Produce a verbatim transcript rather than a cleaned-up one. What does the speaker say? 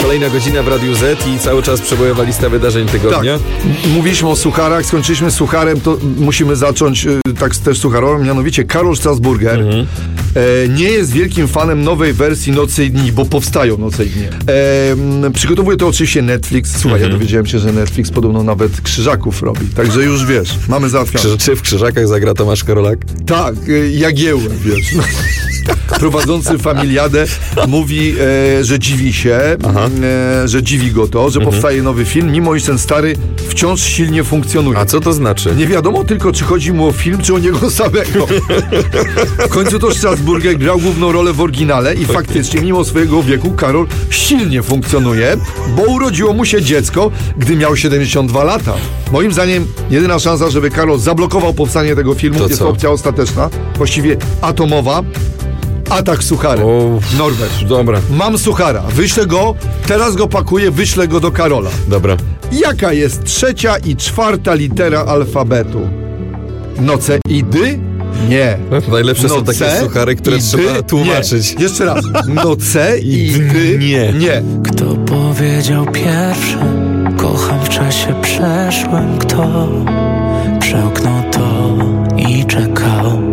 Kolejna godzina w Radiu Z i cały czas przebojowa lista wydarzeń tygodnia. Tak. Mówiliśmy o sucharach, skończyliśmy z sucharem, to musimy zacząć y, tak też sucharowym, mianowicie Karol Strasburger mhm. e, nie jest wielkim fanem nowej wersji Nocy i Dni, bo powstają Noce i Dnie. E, przygotowuje to oczywiście Netflix. Słuchaj, mhm. ja dowiedziałem się, że Netflix podobno nawet Krzyżaków robi, także już wiesz, mamy załatwione. Czy w Krzyżakach zagra Tomasz Karolak? Tak, y, Jagiełę, wiesz. No. Prowadzący Familiadę mówi, e, że dziwi się, e, że dziwi go to, że mhm. powstaje nowy film, mimo iż ten stary wciąż silnie funkcjonuje. A co to znaczy? Nie wiadomo tylko, czy chodzi mu o film, czy o niego samego. W końcu to Strasburger grał główną rolę w oryginale i faktycznie, mimo swojego wieku, Karol silnie funkcjonuje, bo urodziło mu się dziecko, gdy miał siedemdziesiąt dwa lata. Moim zdaniem jedyna szansa, żeby Karol zablokował powstanie tego filmu, to jest co? Opcja ostateczna, właściwie atomowa. Atak suchary. O, Norbert. Dobra. Mam suchara. Wyślę go, teraz go pakuję, wyślę go do Karola. Dobra. Jaka jest trzecia i czwarta litera alfabetu? Noce i dy? Nie. Najlepsze Noce są takie suchary, które trzeba dy? tłumaczyć. Nie. Jeszcze raz. Noce i dy? Nie. Nie. Kto powiedział pierwszy? Kocham w czasie przeszłym. Kto przełknął to i czekał?